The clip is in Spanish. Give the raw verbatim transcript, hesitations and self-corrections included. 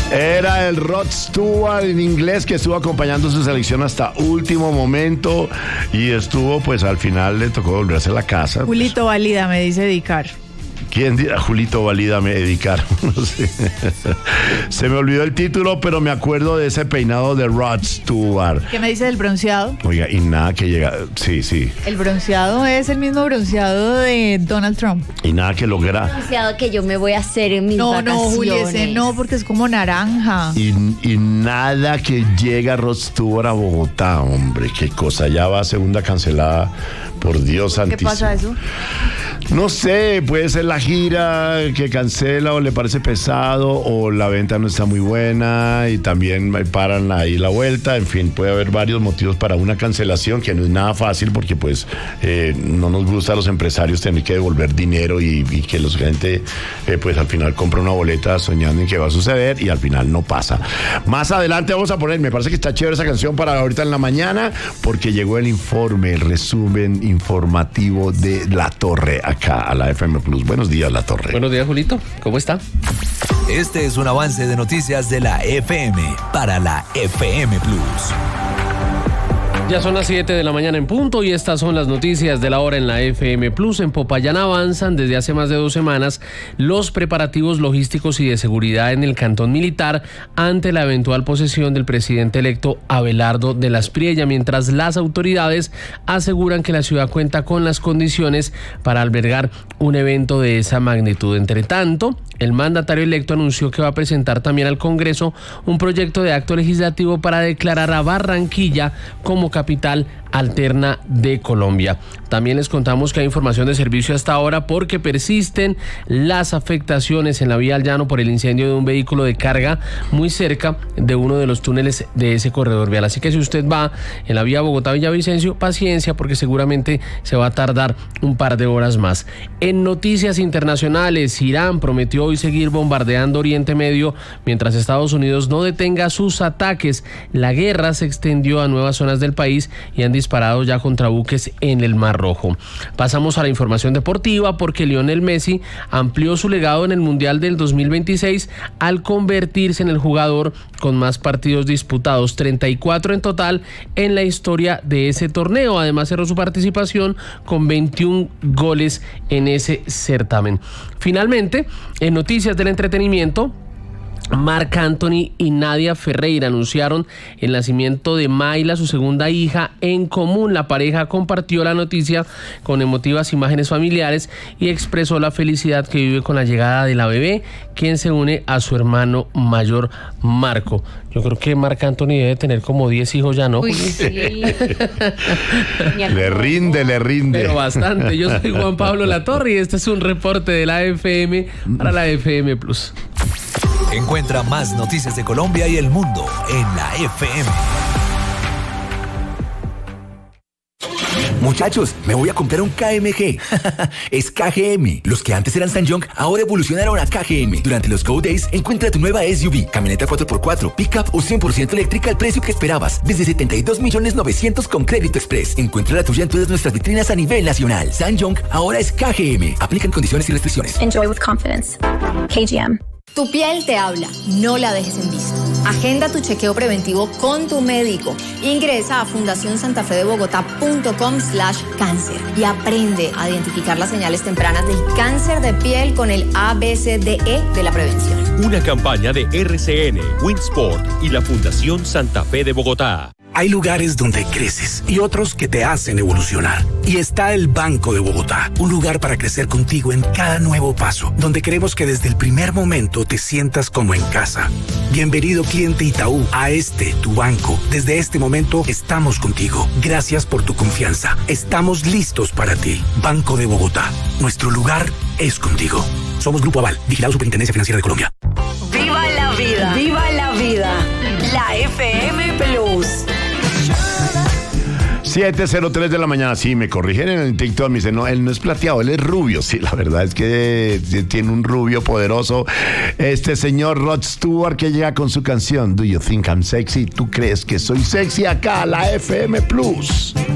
Era el Rod Stewart en inglés que estuvo acompañando su selección hasta último momento y estuvo, pues al final le tocó volverse a la casa. Julito, pues. Valida, me dice dedicar. ¿Quién dirá? Julito, valídame, dedicar. No sé. Se me olvidó el título, pero me acuerdo de ese peinado de Rod Stewart. ¿Qué me dice del bronceado? Oiga, y nada que llega. Sí, sí. El bronceado es el mismo bronceado de Donald Trump. Y nada que logra. Bronceado que yo me voy a hacer en mis no, vacaciones. No, Juli, ese no, porque es como naranja. Y, y nada que llega Rod Stewart a Bogotá, hombre. Qué cosa. Ya va segunda cancelada. Por Dios santísimo. ¿Qué pasa eso? No sé, puede ser la gira que cancela o le parece pesado o la venta no está muy buena y también paran ahí la vuelta. En fin, puede haber varios motivos para una cancelación que no es nada fácil porque pues eh, no nos gusta a los empresarios tener que devolver dinero y, y que la gente eh, pues al final compra una boleta soñando en que va a suceder y al final no pasa. Más adelante vamos a poner, me parece que está chévere esa canción para ahorita en la mañana porque llegó el informe, el resumen informativo de La Torre acá a la F M Plus. Buenos días, La Torre. Buenos días, Julito. ¿Cómo está? Este es un avance de noticias de la F M para la F M Plus. Ya son las siete de la mañana en punto y estas son las noticias de la hora en la F M Plus. En Popayán avanzan desde hace más de dos semanas los preparativos logísticos y de seguridad en el cantón militar ante la eventual posesión del presidente electo Abelardo de la Espriella, mientras las autoridades aseguran que la ciudad cuenta con las condiciones para albergar un evento de esa magnitud. Entre tanto, el mandatario electo anunció que va a presentar también al Congreso un proyecto de acto legislativo para declarar a Barranquilla como capital alterna de Colombia. También les contamos que hay información de servicio hasta ahora porque persisten las afectaciones en la vía al llano por el incendio de un vehículo de carga muy cerca de uno de los túneles de ese corredor vial. Así que si usted va en la vía Bogotá-Villavicencio, paciencia porque seguramente se va a tardar un par de horas más. En noticias internacionales, Irán prometió hoy seguir bombardeando Oriente Medio mientras Estados Unidos no detenga sus ataques. La guerra se extendió a nuevas zonas del país y han disparado ya contra buques en el Mar Rojo. Pasamos a la información deportiva porque Lionel Messi amplió su legado en el Mundial del dos mil veintiséis al convertirse en el jugador con más partidos disputados, treinta y cuatro en total en la historia de ese torneo. Además cerró su participación con veintiún goles en ese certamen. Finalmente, en noticias del entretenimiento, Marc Anthony y Nadia Ferreira anunciaron el nacimiento de Mayla, su segunda hija, en común. La pareja compartió la noticia con emotivas imágenes familiares y expresó la felicidad que vive con la llegada de la bebé, quien se une a su hermano mayor, Marco. Yo creo que Marc Anthony debe tener como diez hijos ya, ¿no? Uy, sí. Le rinde, le rinde. Pero bastante. Yo soy Juan Pablo Latorre y este es un reporte de la F M para la F M Plus. Encuentra más noticias de Colombia y el mundo en la F M. Muchachos, me voy a comprar un K M G. Es K G M. Los que antes eran SsangYong ahora evolucionaron a K G M. Durante los Go Days, encuentra tu nueva S U V, camioneta cuatro por cuatro, pickup o cien por ciento eléctrica al precio que esperabas. Desde setenta y dos millones novecientos con Crédito Express. Encuentra la tuya en todas nuestras vitrinas a nivel nacional. SsangYong ahora es K G M. Aplican condiciones y restricciones. Enjoy with confidence. K G M. Tu piel te habla, no la dejes en visto. Agenda tu chequeo preventivo con tu médico. Ingresa a fundación santa fe de bogotá punto com slash cáncer y aprende a identificar las señales tempranas del cáncer de piel con el A B C D E de la prevención. Una campaña de R C N, Winsport y la Fundación Santa Fe de Bogotá. Hay lugares donde creces y otros que te hacen evolucionar. Y está el Banco de Bogotá, un lugar para crecer contigo en cada nuevo paso, donde queremos que desde el primer momento te sientas como en casa. Bienvenido cliente Itaú a este, tu banco. Desde este momento estamos contigo. Gracias por tu confianza. Estamos listos para ti. Banco de Bogotá. Nuestro lugar es contigo. Somos Grupo Aval, vigilado Superintendencia Financiera de Colombia. ¡Viva la vida! ¡Viva la vida! La F M Plus. siete cero tres de la mañana, sí, me corrigen en el TikTok, me dicen, no, él no es plateado, él es rubio. Sí, la verdad es que tiene un rubio poderoso. Este señor Rod Stewart que llega con su canción Do You Think I'm Sexy? ¿Tú crees que soy sexy? Acá, la F M Plus.